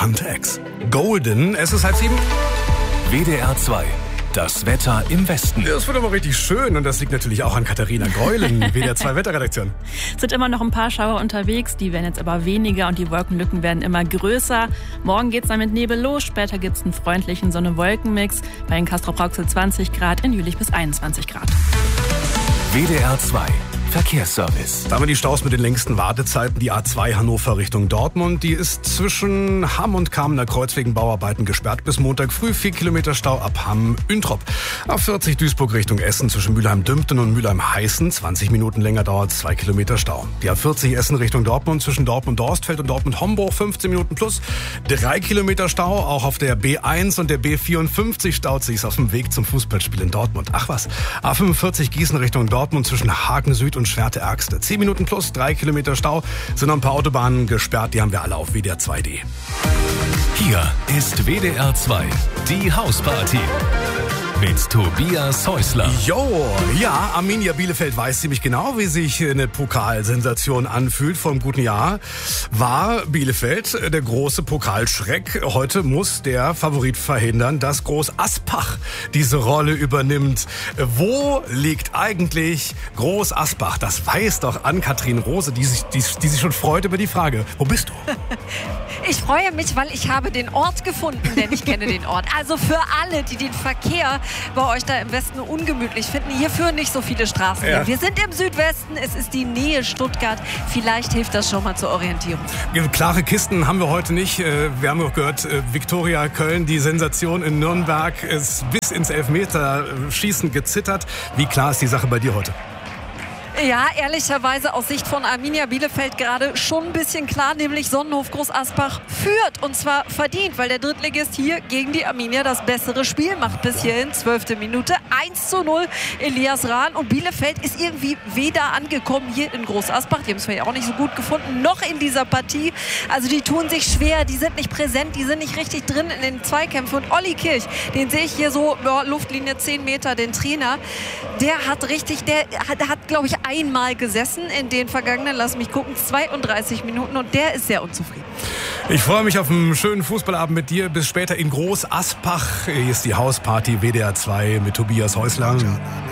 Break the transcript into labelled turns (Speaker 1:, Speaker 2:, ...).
Speaker 1: Hunter X. Golden, es ist 6:30.
Speaker 2: WDR 2. Das Wetter im Westen.
Speaker 1: Es wird aber richtig schön und das liegt natürlich auch an Katharina Greulen, WDR 2 Wetterredaktion.
Speaker 3: Es sind immer noch ein paar Schauer unterwegs, die werden jetzt aber weniger und die Wolkenlücken werden immer größer. Morgen geht's dann mit Nebel los, später gibt's einen freundlichen Sonne-Wolken-Mix. Bei den Castrop-Rauxel 20 Grad, in Jülich bis 21 Grad.
Speaker 2: WDR 2. Verkehrsservice.
Speaker 1: Da haben wir die Staus mit den längsten Wartezeiten. Die A2 Hannover Richtung Dortmund, die ist zwischen Hamm und Kamener Kreuz wegen Bauarbeiten gesperrt bis Montag früh. 4 Kilometer Stau ab Hamm-Üntrop. A40 Duisburg Richtung Essen zwischen Mülheim-Dümpten und Mülheim-Heißen. 20 Minuten länger dauert 2 Kilometer Stau. Die A40 Essen Richtung Dortmund zwischen Dortmund-Dorstfeld und Dortmund-Homburg. 15 Minuten plus. 3 Kilometer Stau. Auch auf der B1 und der B54 staut sich's auf dem Weg zum Fußballspiel in Dortmund. Ach was. A45 Gießen Richtung Dortmund zwischen Hagen Süd und Schwerte-Ergste. 10 Minuten plus, 3 Kilometer Stau. Sind noch ein paar Autobahnen gesperrt, die haben wir alle auf WDR 2.de.
Speaker 2: Hier ist WDR 2, die Hausparty. Mit Tobias Häusler.
Speaker 1: Jo, ja, Arminia Bielefeld weiß ziemlich genau, wie sich eine Pokalsensation anfühlt. Vor einem guten Jahr war Bielefeld der große Pokalschreck. Heute muss der Favorit verhindern, dass Groß Asbach diese Rolle übernimmt. Wo liegt eigentlich Groß Asbach? Das weiß doch Ann-Kathrin Rose, die sich schon freut über die Frage. Wo bist du?
Speaker 4: Ich freue mich, weil ich habe den Ort gefunden, denn ich kenne den Ort. Also für alle, die den Verkehr bei euch da im Westen ungemütlich finden, hier führen nicht so viele Straßen.
Speaker 1: Ja.
Speaker 4: Wir sind im Südwesten, es ist die Nähe Stuttgart. Vielleicht hilft das schon mal zur Orientierung.
Speaker 1: Klare Kisten haben wir heute nicht. Wir haben auch gehört, Viktoria Köln, die Sensation in Nürnberg, ist bis ins Elfmeterschießen gezittert. Wie klar ist die Sache bei dir heute?
Speaker 4: Ja, ehrlicherweise aus Sicht von Arminia Bielefeld gerade schon ein bisschen klar, nämlich Sonnenhof Groß Asbach führt und zwar verdient, weil der Drittligist hier gegen die Arminia das bessere Spiel macht bis hierhin, 12. Minute, 1:0 Elias Rahn und Bielefeld ist irgendwie weder angekommen hier in Groß Asbach, die haben es vielleicht auch nicht so gut gefunden, noch in dieser Partie, also die tun sich schwer, die sind nicht präsent, die sind nicht richtig drin in den Zweikämpfen und Olli Kirch, den sehe ich hier so, Luftlinie 10 Meter, den Trainer, der hat glaube ich, einmal gesessen in den vergangenen, lass mich gucken, 32 Minuten und der ist sehr unzufrieden.
Speaker 1: Ich freue mich auf einen schönen Fußballabend mit dir. Bis später in Groß Asbach. Hier ist die Hausparty WDR 2 mit Tobias Häusler.